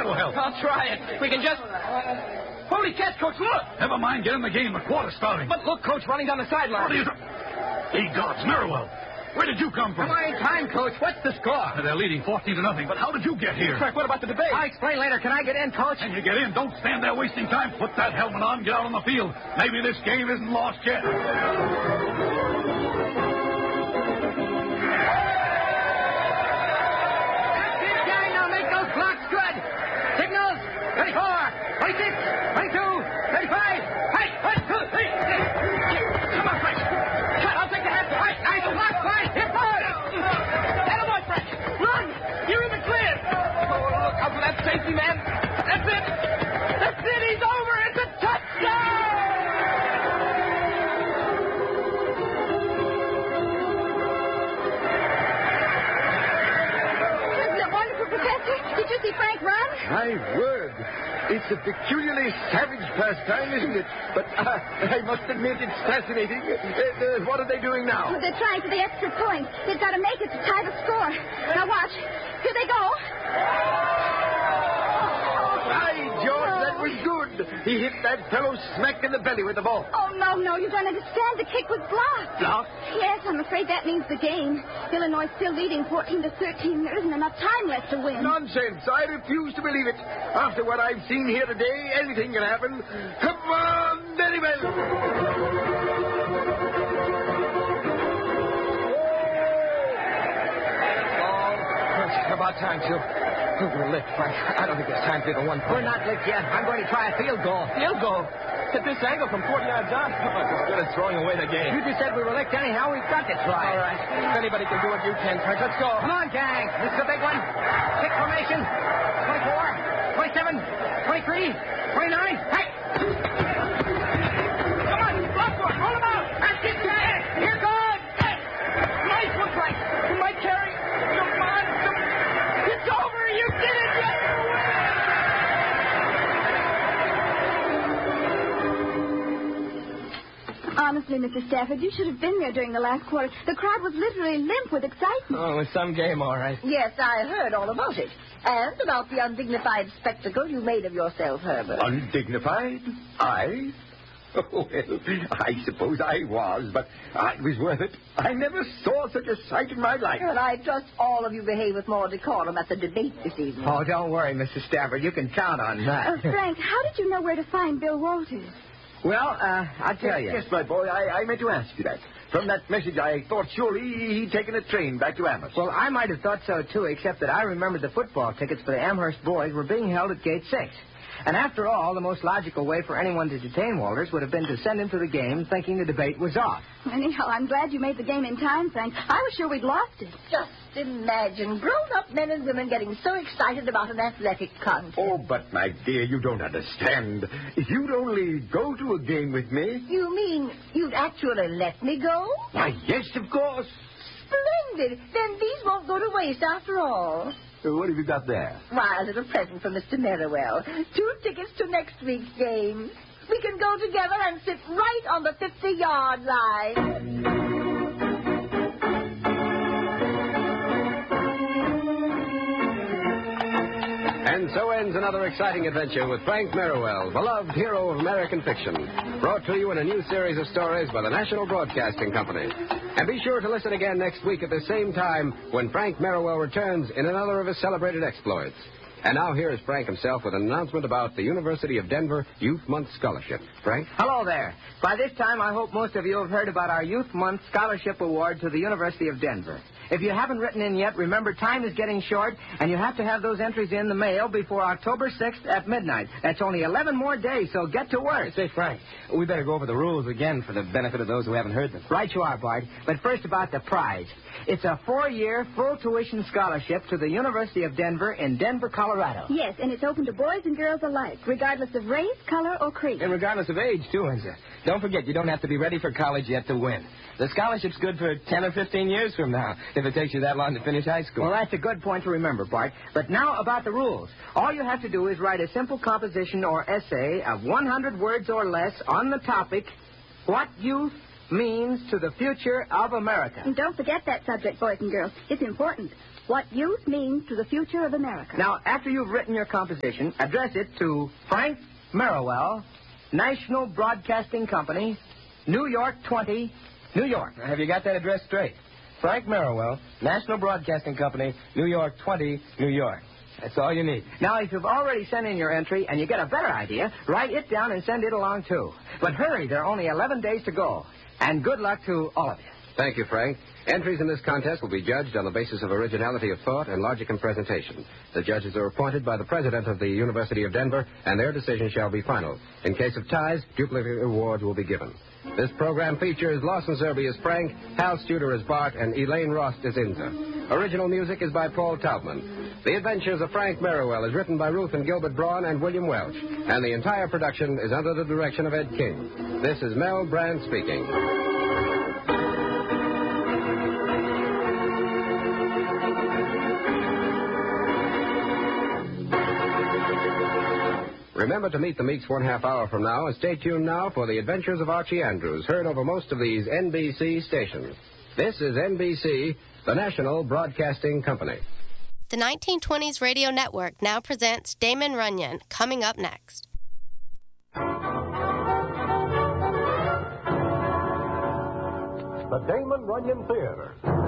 That'll help. I'll try it. We can just... Holy catch, Coach, look! Never mind, get in the game. The quarter's starting. But look, Coach, running down the sideline. What are you... Hey, gods, Merriwell. Where did you come from? Am I in time, Coach? What's the score? They're leading 14-0, but how did you get here? Frank, what about the debate? I'll explain later. Can I get in, Coach? And you get in. Don't stand there wasting time. Put that helmet on, get out on the field. Maybe this game isn't lost yet. Now make those clocks good. Signals, 34, 26, 22, 35. Hey, 1, 2, 3. Come on, Frank. Cut, I'll take the half. Right, nice block, Frank. Here, forward. Attaboy, Frank. Run. You're in the clear. Oh, look out for that safety, man. That's it. That's it. He's over. It's a touchdown. Did you see Frank run? My word. It's a peculiarly savage pastime, isn't it? But I must admit it's fascinating. What are they doing now? Oh, they're trying for the extra point. They've got to make it to tie the score. Now watch. Here they go. By George, that was good. He hit that fellow smack in the belly with the ball. Oh, no. You don't understand. The kick was blocked. Blocked? Yes, I'm afraid that means the game. Illinois still leading 14-13. There isn't enough time left to win. Nonsense. I refuse to believe it. After what I've seen here today, anything can happen. Come on, very well. About time, Joe. We're licked, Frank. I don't think there's time for even one point. We're not licked yet. I'm going to try a field goal. Field goal? At this angle from 40 yards out? Oh, it's as good as throwing away the game. You just said we were licked anyhow. We've got to try. All right. If anybody can do it, you can, Frank. Let's go. Come on, gang. This is a big one. Kick formation. 24, 27, 23, 29. Hey! Come on. Block for it. Roll him out. That's it, man. Here goes. Hey. Nice one, Frank. You might carry. Come on. It's over. You did it. Honestly, Mr. Stafford, you should have been there during the last quarter. The crowd was literally limp with excitement. Oh, it was some game, all right. Yes, I heard all about it. And about the undignified spectacle you made of yourself, Herbert. Undignified? I? Oh, well, I suppose I was, but it was worth it. I never saw such a sight in my life. Well, I trust all of you behave with more decorum at the debate this evening. Oh, don't worry, Mrs. Stafford. You can count on that. Frank, how did you know where to find Bill Walters? Well, I'll tell you. Yes, my boy, I meant to ask you that. From that message, I thought surely he'd taken a train back to Amherst. Well, I might have thought so, too, except that I remembered the football tickets for the Amherst boys were being held at Gate 6. And after all, the most logical way for anyone to detain Walters would have been to send him to the game thinking the debate was off. Anyhow, I'm glad you made the game in time, Frank. I was sure we'd lost it. Just imagine grown-up men and women getting so excited about an athletic contest. Oh, but, my dear, you don't understand. If you'd only go to a game with me... You mean you'd actually let me go? Why, yes, of course. Splendid. Then these won't go to waste after all. What have you got there? Why, a little present from Mr. Merriwell. 2 tickets to next week's game. We can go together and sit right on the 50-yard line. And so ends another exciting adventure with Frank Merriwell, beloved hero of American fiction, brought to you in a new series of stories by the National Broadcasting Company. And be sure to listen again next week at the same time when Frank Merriwell returns in another of his celebrated exploits. And now here is Frank himself with an announcement about the University of Denver Youth Month Scholarship. Frank? Hello there. By this time, I hope most of you have heard about our Youth Month Scholarship Award to the University of Denver. If you haven't written in yet, remember time is getting short, and you have to have those entries in the mail before October 6th at midnight. That's only 11 more days, so get to work. Say, Frank, we better go over the rules again for the benefit of those who haven't heard them. Right you are, Bart. But first about the prize. It's a 4-year full tuition scholarship to the University of Denver in Denver, Colorado. Yes, and it's open to boys and girls alike, regardless of race, color, or creed. And regardless of age, too, Enza. Don't forget, you don't have to be ready for college yet to win. The scholarship's good for 10 or 15 years from now, if it takes you that long to finish high school. Well, that's a good point to remember, Bart. But now about the rules. All you have to do is write a simple composition or essay of 100 words or less on the topic, What Youth means to the future of America? And don't forget that subject, boys and girls. It's important. What youth means to the future of America. Now, after you've written your composition, address it to Frank Merriwell, National Broadcasting Company, New York 20, New York. Now, have you got that address straight? Frank Merriwell, National Broadcasting Company, New York 20, New York. That's all you need. Now, if you've already sent in your entry and you get a better idea, write it down and send it along, too. But hurry, there are only 11 days to go. And good luck to all of you. Thank you, Frank. Entries in this contest will be judged on the basis of originality of thought and logic in presentation. The judges are appointed by the president of the University of Denver, and their decision shall be final. In case of ties, duplicate awards will be given. This program features Lawson Zerbe as Frank, Hal Studer as Bart, and Elaine Rost as Inza. Original music is by Paul Taubman. The Adventures of Frank Merriwell is written by Ruth and Gilbert Braun and William Welch, and the entire production is under the direction of Ed King. This is Mel Brand speaking. Remember to meet the Meeks 1/2 hour from now, and stay tuned now for The Adventures of Archie Andrews, heard over most of these NBC stations. This is NBC, the National Broadcasting Company. The 1920s Radio Network now presents Damon Runyon, coming up next. The Damon Runyon Theater.